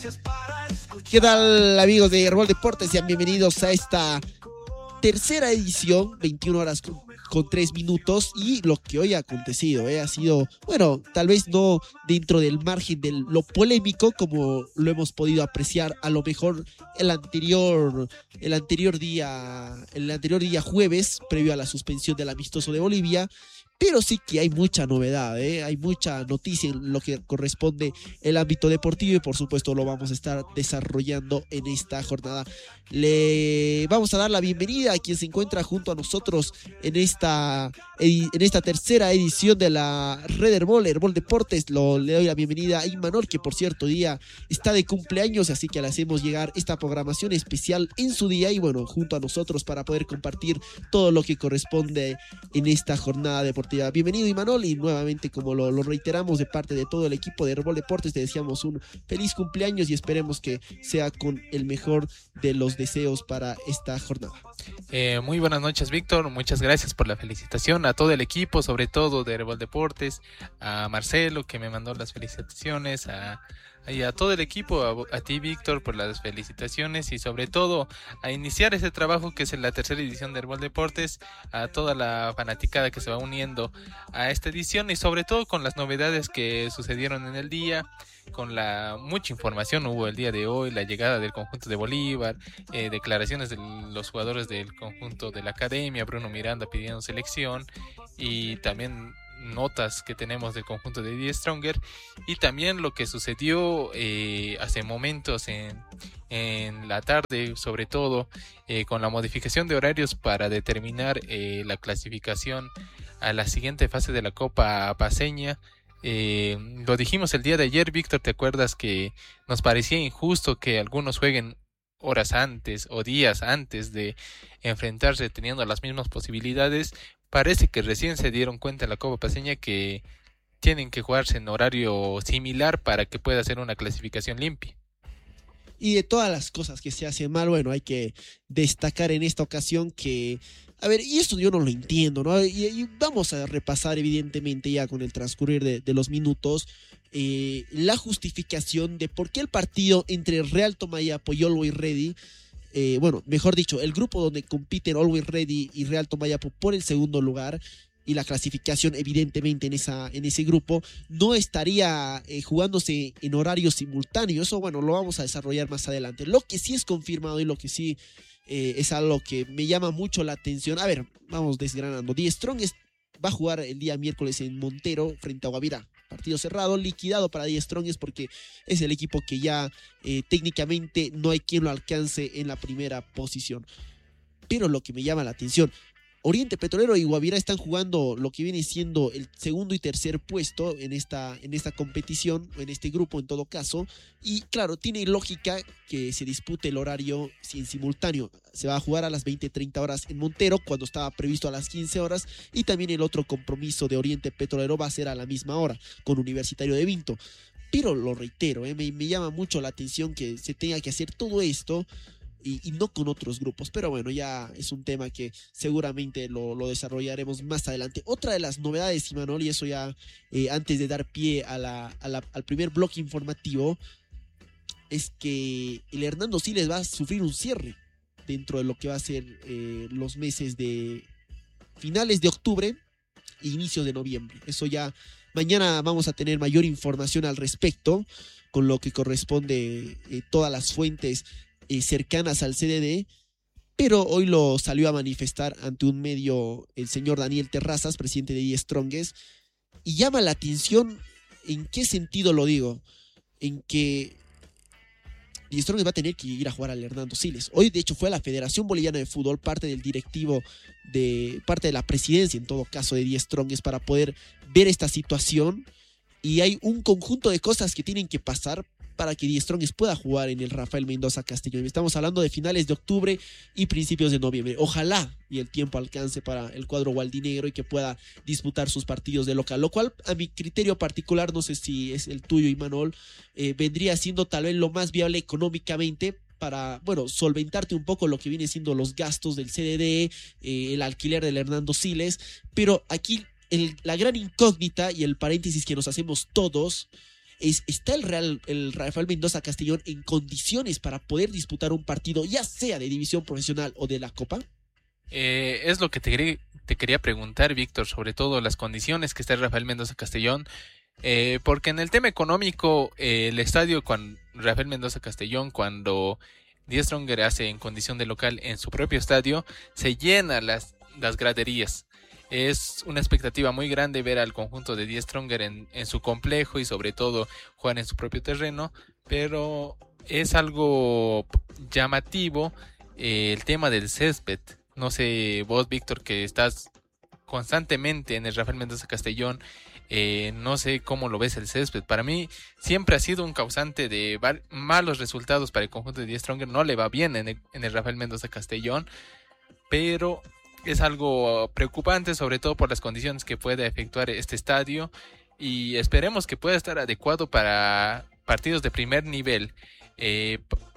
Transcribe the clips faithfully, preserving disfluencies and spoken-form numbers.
¿Qué tal, amigos de Herbol Deportes? Sean bienvenidos a esta tercera edición, veintiuna horas con, con tres minutos, y lo que hoy ha acontecido eh, ha sido, bueno, tal vez no dentro del margen de lo polémico como lo hemos podido apreciar a lo mejor el anterior, el anterior día, el anterior día jueves, previo a la suspensión del amistoso de Bolivia. Pero sí que hay mucha novedad, ¿eh? Hay mucha noticia en lo que corresponde el ámbito deportivo y por supuesto lo vamos a estar desarrollando en esta jornada. Le vamos a dar la bienvenida a quien se encuentra junto a nosotros en esta, en esta tercera edición de la Red Herbol, Herbol Deportes. Lo, le doy la bienvenida a Imanol, que por cierto día está de cumpleaños, así que le hacemos llegar esta programación especial en su día y bueno, junto a nosotros para poder compartir todo lo que corresponde en esta jornada deportiva. Bienvenido, Imanol, y nuevamente, como lo, lo reiteramos de parte de todo el equipo de Herbol Deportes, te deseamos un feliz cumpleaños y esperemos que sea con el mejor de los deseos para esta jornada. Eh, muy buenas noches, Víctor, muchas gracias por la felicitación a todo el equipo, sobre todo de Herbol Deportes, a Marcelo que me mandó las felicitaciones, a y a todo el equipo, a, a ti, Víctor, por las felicitaciones y sobre todo a iniciar ese trabajo que es la tercera edición de Herbol Deportes, a toda la fanaticada que se va uniendo a esta edición y sobre todo con las novedades que sucedieron en el día, con la mucha información hubo el día de hoy, la llegada del conjunto de Bolívar, eh, declaraciones de los jugadores del conjunto de la academia, Bruno Miranda pidiendo selección y también notas que tenemos del conjunto de Die Stronger y también lo que sucedió eh, hace momentos en, en la tarde, sobre todo eh, con la modificación de horarios para determinar eh, la clasificación a la siguiente fase de la Copa Paceña. Eh, lo dijimos el día de ayer, Víctor, ¿te acuerdas que nos parecía injusto que algunos jueguen horas antes o días antes de enfrentarse teniendo las mismas posibilidades? Parece que recién se dieron cuenta en la Copa Paceña que tienen que jugarse en horario similar para que pueda ser una clasificación limpia. Y de todas las cosas que se hacen mal, bueno, hay que destacar en esta ocasión que, a ver, y esto yo no lo entiendo, ¿no? Y, y vamos a repasar evidentemente ya con el transcurrir de, de los minutos eh, la justificación de por qué el partido entre Real Tomayapo y Always Ready, eh, bueno, mejor dicho, el grupo donde compiten Always Ready y Real Tomayapo por el segundo lugar y la clasificación evidentemente en, esa, en ese grupo no estaría eh, jugándose en horarios simultáneos. Eso bueno, lo vamos a desarrollar más adelante. Lo que sí es confirmado y lo que sí eh, es algo que me llama mucho la atención. A ver, vamos desgranando. Die Strongest va a jugar el día miércoles en Montero frente a Guavirá. Partido cerrado, liquidado para Die Strongest porque es el equipo que ya eh, técnicamente no hay quien lo alcance en la primera posición. Pero lo que me llama la atención, Oriente Petrolero y Guavirá están jugando lo que viene siendo el segundo y tercer puesto en esta, en esta competición, en este grupo en todo caso, y claro, tiene lógica que se dispute el horario en simultáneo. Se va a jugar a las veinte treinta horas en Montero, cuando estaba previsto a las quince horas, y también el otro compromiso de Oriente Petrolero va a ser a la misma hora, con Universitario de Vinto. Pero lo reitero, eh, me, me llama mucho la atención que se tenga que hacer todo esto Y, y no con otros grupos, pero bueno, ya es un tema que seguramente lo, lo desarrollaremos más adelante. Otra de las novedades, Imanol, y eso ya eh, antes de dar pie a la, a la, al primer bloque informativo, es que el Hernando Siles va a sufrir un cierre dentro de lo que va a ser eh, los meses de finales de octubre e inicios de noviembre. Eso ya mañana vamos a tener mayor información al respecto, con lo que corresponde eh, todas las fuentes Eh, cercanas al C D D, pero hoy lo salió a manifestar ante un medio el señor Daniel Terrazas, presidente de Die Strongest, y llama la atención. ¿En qué sentido lo digo? En que Die Strongest va a tener que ir a jugar al Hernando Siles. Hoy de hecho fue a la Federación Boliviana de Fútbol, parte del directivo, de parte de la presidencia en todo caso de Die Strongest, para poder ver esta situación, y hay un conjunto de cosas que tienen que pasar para que Die Strongest pueda jugar en el Rafael Mendoza Castellón. Estamos hablando de finales de octubre y principios de noviembre. Ojalá y el tiempo alcance para el cuadro gualdinegro y que pueda disputar sus partidos de local, lo cual a mi criterio particular, no sé si es el tuyo, Imanol, eh, vendría siendo tal vez lo más viable económicamente para, bueno, solventarte un poco lo que viene siendo los gastos del C D D, eh, el alquiler del Hernando Siles, pero aquí el, la gran incógnita y el paréntesis que nos hacemos todos es, ¿está el, Real, el Rafael Mendoza Castellón en condiciones para poder disputar un partido, ya sea de división profesional o de la Copa? Eh, es lo que te, quería- te quería preguntar, Víctor, sobre todo las condiciones que está el Rafael Mendoza Castellón, eh, porque en el tema económico, eh, el estadio con Rafael Mendoza Castellón, cuando Die Stronger hace en condición de local en su propio estadio, se llena las, las graderías. Es una expectativa muy grande ver al conjunto de Die Stronger en, en su complejo y sobre todo jugar en su propio terreno, pero es algo llamativo eh, el tema del césped. No sé, vos, Víctor, que estás constantemente en el Rafael Mendoza Castellón, eh, no sé cómo lo ves el césped. Para mí siempre ha sido un causante de malos resultados para el conjunto de Die Stronger. No le va bien en el, en el Rafael Mendoza Castellón, pero es algo preocupante, sobre todo por las condiciones que puede efectuar este estadio, y esperemos que pueda estar adecuado para partidos de primer nivel. Eh,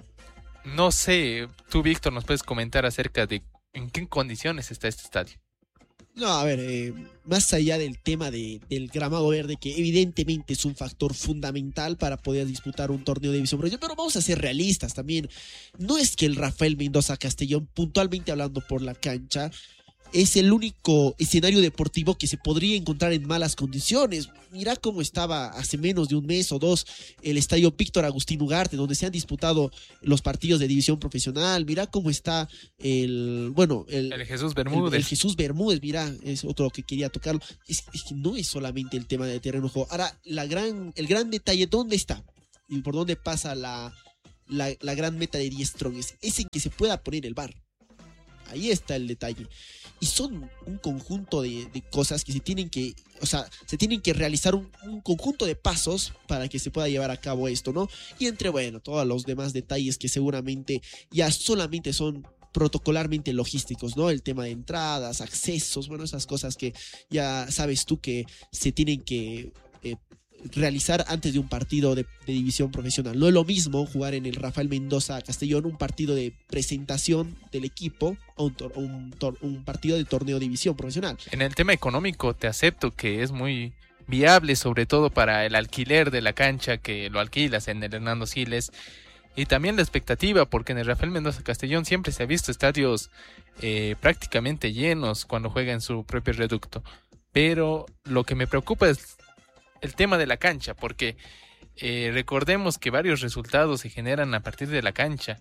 no sé, tú, Víctor, nos puedes comentar acerca de en qué condiciones está este estadio. No, a ver, eh, más allá del tema de, del gramado verde, que evidentemente es un factor fundamental para poder disputar un torneo de división profesional, pero vamos a ser realistas también. No es que el Rafael Mendoza Castellón, puntualmente hablando por la cancha, es el único escenario deportivo que se podría encontrar en malas condiciones. Mira cómo estaba hace menos de un mes o dos el estadio Víctor Agustín Ugarte, donde se han disputado los partidos de división profesional. Mira cómo está el, bueno, el, el Jesús Bermúdez. El, el Jesús Bermúdez, mira, es otro que quería tocarlo. Es, es que no es solamente el tema de terreno de juego. Ahora, la gran, el gran detalle, ¿dónde está? Y por dónde pasa la, la, la gran meta de Die Strong, es, es en que se pueda poner el V A R. Ahí está el detalle. Y son un conjunto de, de cosas que se tienen que, o sea, se tienen que realizar un, un conjunto de pasos para que se pueda llevar a cabo esto, ¿no? Y entre, bueno, todos los demás detalles que seguramente ya solamente son protocolarmente logísticos, ¿no? El tema de entradas, accesos, bueno, esas cosas que ya sabes tú que se tienen que eh, realizar antes de un partido de, de división profesional. No es lo mismo jugar en el Rafael Mendoza Castellón un partido de presentación del equipo o un, tor un, tor un partido de torneo de división profesional. En el tema económico te acepto que es muy viable, sobre todo para el alquiler de la cancha, que lo alquilas en el Hernando Siles, y también la expectativa, porque en el Rafael Mendoza Castellón siempre se ha visto estadios eh, prácticamente llenos cuando juega en su propio reducto. Pero lo que me preocupa es el tema de la cancha, porque eh, recordemos que varios resultados se generan a partir de la cancha,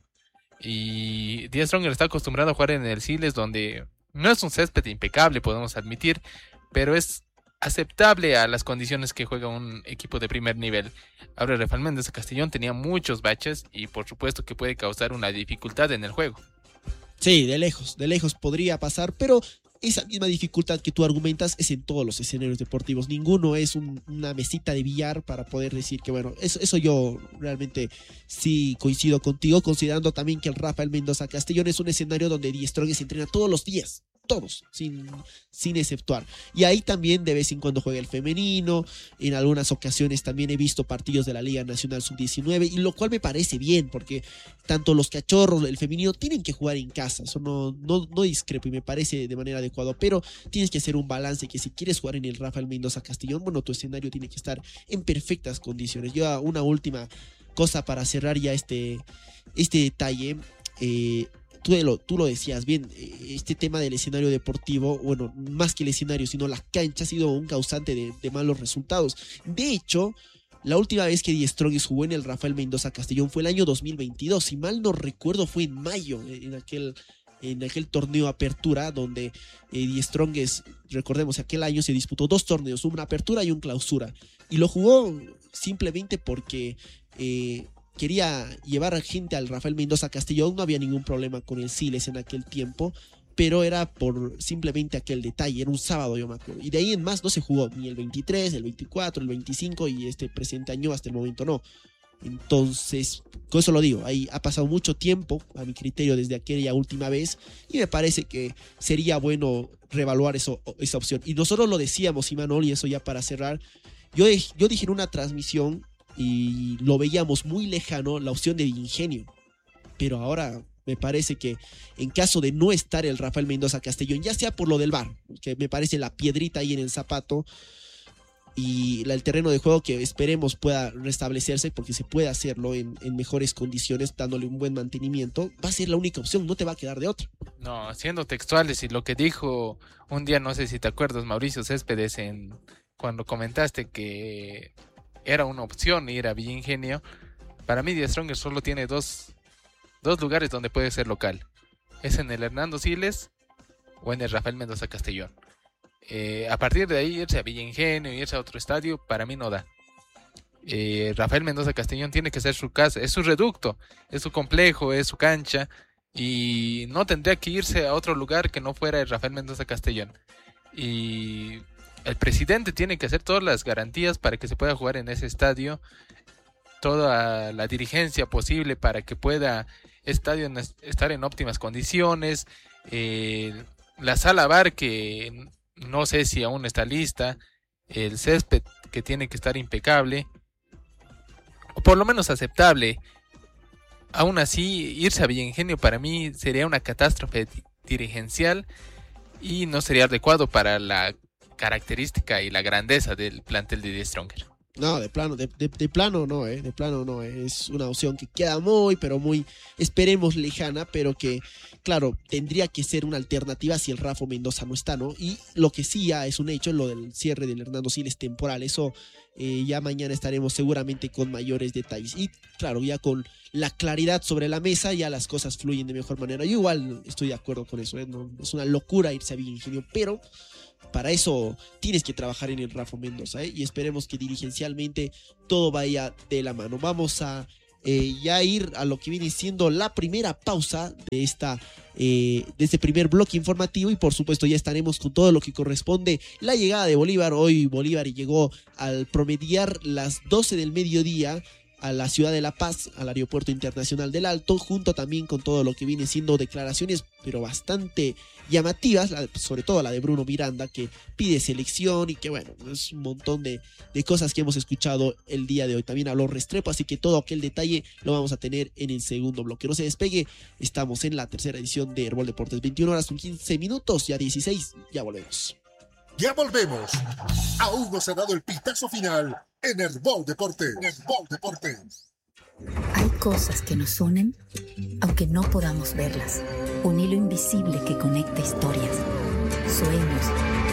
y Die Stronger está acostumbrado a jugar en el Siles, donde no es un césped impecable, podemos admitir, pero es aceptable a las condiciones que juega un equipo de primer nivel. Ahora, Rafael Mendoza Castellón tenía muchos baches y por supuesto que puede causar una dificultad en el juego. Sí, de lejos, de lejos podría pasar, pero esa misma dificultad que tú argumentas es en todos los escenarios deportivos. Ninguno es un, una mesita de billar para poder decir que, bueno, eso, eso yo realmente sí coincido contigo, considerando también que el Rafael Mendoza Castellón es un escenario donde Die Strong se entrena todos los días. Todos, sin, sin exceptuar. Y ahí también de vez en cuando juega el femenino. En algunas ocasiones también he visto partidos de la Liga Nacional sub diecinueve, y lo cual me parece bien, porque tanto los cachorros, el femenino, tienen que jugar en casa. Eso no, no, no discrepo y me parece de manera adecuada, pero tienes que hacer un balance, que si quieres jugar en el Rafael Mendoza Castellón, bueno, tu escenario tiene que estar en perfectas condiciones. Yo, una última cosa para cerrar ya este, este detalle. eh, Tú lo, tú lo decías bien, este tema del escenario deportivo, bueno, más que el escenario, sino la cancha, ha sido un causante de, de malos resultados. De hecho, la última vez que Die Strongest jugó en el Rafael Mendoza Castellón fue el año dos mil veintidós, si mal no recuerdo fue en mayo, en aquel, en aquel torneo Apertura, donde eh, Die Strongest, recordemos, aquel año se disputó dos torneos, una Apertura y un Clausura, y lo jugó simplemente porque... Eh, quería llevar a gente al Rafael Mendoza Castellón. No había ningún problema con el Siles en aquel tiempo, pero era por simplemente aquel detalle. Era un sábado, yo me acuerdo, y de ahí en más no se jugó ni el veintitrés, el veinticuatro, el veinticinco, y este presente año hasta el momento no. Entonces, con eso lo digo, ahí ha pasado mucho tiempo a mi criterio desde aquella última vez, y me parece que sería bueno reevaluar eso, esa opción. Y nosotros lo decíamos, Imanol, y eso ya para cerrar, yo, yo dije en una transmisión, y lo veíamos muy lejano, la opción de Ingenio, pero ahora me parece que en caso de no estar el Rafael Mendoza Castellón, ya sea por lo del V A R, que me parece la piedrita ahí en el zapato, y la, el terreno de juego que esperemos pueda restablecerse, porque se puede hacerlo en, en mejores condiciones, dándole un buen mantenimiento, va a ser la única opción, no te va a quedar de otra. No, siendo textuales y lo que dijo un día, no sé si te acuerdas, Mauricio Céspedes, en, cuando comentaste que era una opción ir a Villa Ingenio, para mí The Strongest solo tiene dos, dos lugares donde puede ser local. Es en el Hernando Siles o en el Rafael Mendoza Castellón. Eh, a partir de ahí irse a Villa Ingenio, irse a otro estadio, para mí no da. eh, Rafael Mendoza Castellón tiene que ser su casa, es su reducto, es su complejo, es su cancha, y no tendría que irse a otro lugar que no fuera el Rafael Mendoza Castellón. Y el presidente tiene que hacer todas las garantías para que se pueda jugar en ese estadio, toda la dirigencia posible para que pueda estadio en, estar en óptimas condiciones, eh, la sala bar que no sé si aún está lista, el césped que tiene que estar impecable, o por lo menos aceptable. Aún así, irse a Villa Ingenio para mí sería una catástrofe dirigencial y no sería adecuado para la característica y la grandeza del plantel de The Stronger. No, de plano, de, de, de plano no, eh, de plano no, eh. Es una opción que queda muy, pero muy, esperemos lejana, pero que, claro, tendría que ser una alternativa si el Rafa Mendoza no está, ¿no? Y lo que sí ya es un hecho, lo del cierre del Hernando Siles temporal, eso eh, ya mañana estaremos seguramente con mayores detalles. Y claro, ya con la claridad sobre la mesa, ya las cosas fluyen de mejor manera. Yo igual estoy de acuerdo con eso, ¿eh? No, es una locura irse a Villa Ingenio, pero para eso tienes que trabajar en el Rafa Mendoza, ¿eh? Y esperemos que dirigencialmente todo vaya de la mano. Vamos a eh, ya ir a lo que viene siendo la primera pausa de, esta, eh, de este primer bloque informativo, y por supuesto ya estaremos con todo lo que corresponde la llegada de Bolívar. Hoy Bolívar llegó al promediar las doce del mediodía a la ciudad de La Paz, al aeropuerto internacional del Alto, junto también con todo lo que viene siendo declaraciones, pero bastante llamativas, la, sobre todo la de Bruno Miranda, que pide selección y que bueno, es un montón de, de cosas que hemos escuchado el día de hoy. También habló Restrepo, así que todo aquel detalle lo vamos a tener en el segundo bloque. No se despegue, estamos en la tercera edición de Herbol Deportes, veintiuna horas con quince minutos, ya dieciséis, ya volvemos. Ya volvemos. Aún no se ha dado el pitazo final en Herbol Deportes. Herbol Deportes. Hay cosas que nos unen, aunque no podamos verlas. Un hilo invisible que conecta historias, sueños,